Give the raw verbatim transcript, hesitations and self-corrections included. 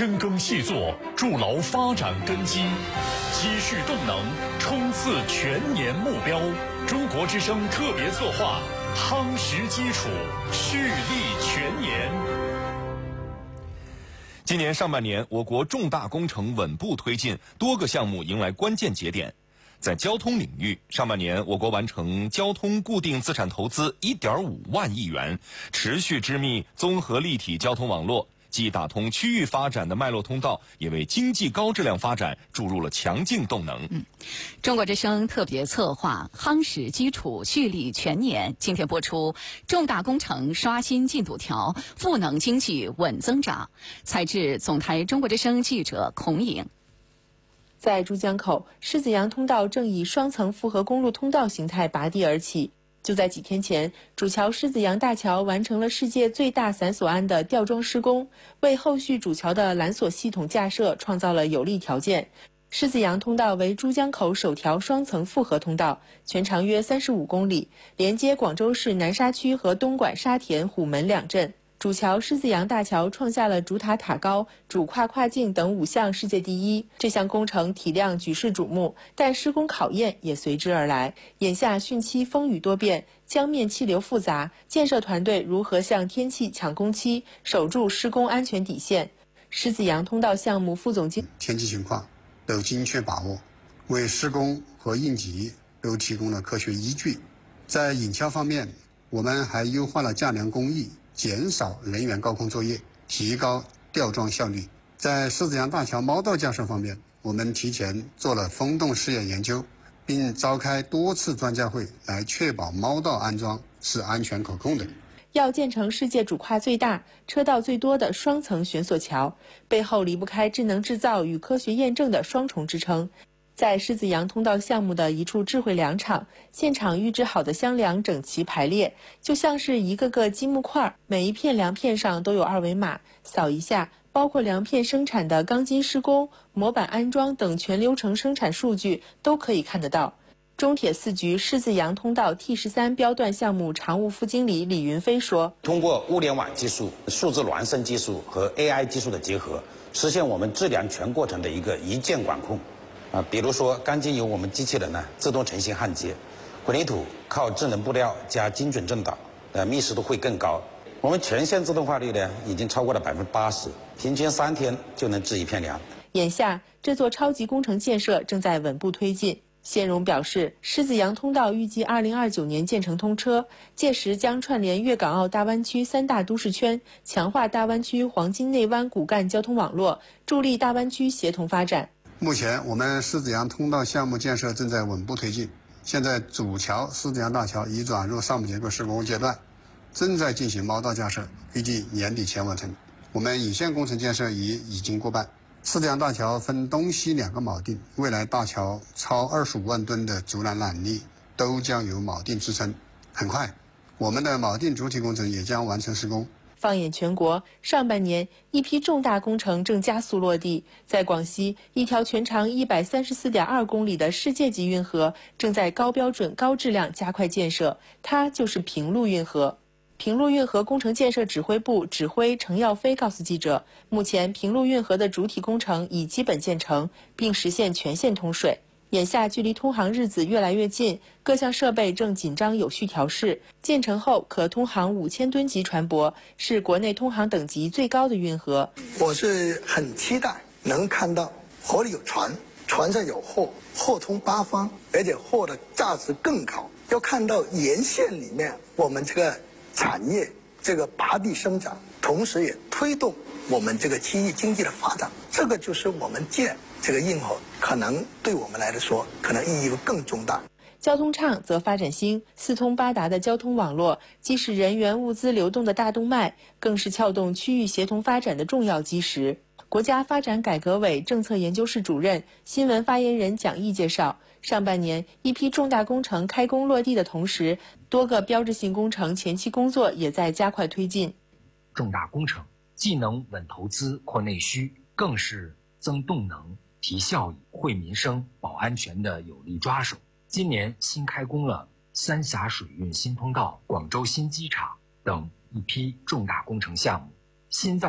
深耕细作，筑牢发展根基，积蓄动能，冲刺全年目标。中国之声特别策划，夯实基础，蓄力全年。 今年上半年，我国重大工程稳步推进，多个项目迎来关键节点。在交通领域，上半年我国完成交通固定资产投资 一点五万亿元，持续织密综合立体交通网络，既打通区域发展的脉络通道，也为经济高质量发展注入了强劲动能。 嗯，中国之声特别策划夯实基础，蓄力全年，今天播出重大工程刷新进度条，赋能经济稳增长。采制总台中国之声记者孔颖。 在珠江口，狮子洋通道正以双层复合公路通道形态拔地而起。就在几天前，主桥狮子洋大桥完成了世界最大散索岸的吊装施工，为后续主桥的缆索系统架设创造了有利条件。狮子洋通道为珠江口首条双层复合通道，全长约三十五公里，连接广州市南沙区和东莞沙田、虎门两镇。主桥狮子洋大桥创下了主塔塔高、主跨跨境等五项世界第一。这项工程体量举世瞩目，但施工考验也随之而来。眼下汛期风雨多变，江面气流复杂，建设团队如何向天气抢工期，守住施工安全底线？狮子洋通道项目副总经天气情况都精确把握，为施工和应急都提供了科学依据。在引桥方面，我们还优化了架梁工艺，减少人员高空作业，提高吊装效率。在狮子洋大桥锚道架设方面，我们提前做了风洞试验研究，并召开多次专家会，来确保锚道安装是安全可控的。 要建成世界主跨最大、车道最多的双层悬索桥，背后离不开智能制造与科学验证的双重支撑。在狮子洋通道项目的一处智慧梁场，现场预制好的箱梁整齐排列，就像是一个个积木块，每一片梁片上都有二维码，扫一下，包括梁片生产的钢筋施工、模板安装等全流程生产数据都可以看得到。中铁四局狮子洋通道 T 十三标段项目常务副经理李云飞说：“ 通过物联网技术、数字孪生技术和 A I 技术的结合，实现我们质量全过程的一个一键管控。啊，比如说钢筋由我们机器人呢自动成型焊接，混凝土靠智能布料加精准正导，呃，密实度会更高。我们全线自动化率呢已经超过了百分之八十，平均三天就能制一片梁。 眼下，这座超级工程建设正在稳步推进。谢荣表示，狮子洋通道预计二零二九年建成通车，届时将串联粤港澳大湾区三大都市圈，强化大湾区黄金内湾骨干交通网络，助力大湾区协同发展。 目前，我们狮子洋通道项目建设正在稳步推进。现在，主桥狮子洋大桥已转入上部结构施工阶段，正在进行锚道架设，预计年底前完成。我们引线工程建设已已经过半。狮子洋大桥分东西两个锚定，未来大桥超二十五万吨的竹缆缆力都将由锚定支撑。很快，我们的锚定主体工程也将完成施工。 放眼全国，上半年一批重大工程正加速落地。在广西，一条全长一百三十四点二公里的世界级运河正在高标准、高质量加快建设，它就是平陆运河。平陆运河工程建设指挥部指挥程耀飞告诉记者，目前平陆运河的主体工程已基本建成，并实现全线通水。眼下距离通航日子越来越近，各项设备正紧张有序调试。建成后可通航五千吨级船舶，是国内通航等级最高的运河。 我是很期待能看到河里有船，船上有货，货通八方，而且货的价值更高。要看到沿线里面我们这个产业这个拔地生长，同时也推动我们这个区域经济的发展。这个就是我们建这个运河可能对我们来说可能意义会更重大。 交通畅则发展兴，四通八达的交通网络既是人员物资流动的大动脉，更是撬动区域协同发展的重要基石。国家发展改革委政策研究室主任、新闻发言人蒋毅介绍，上半年一批重大工程开工落地的同时，多个标志性工程前期工作也在加快推进。 重大工程既能稳投资、扩内需，更是增动能、提效益、惠民生、保安全的有力抓手。今年新开工了三峡水运新通道、广州新机场等一批重大工程项目，心脏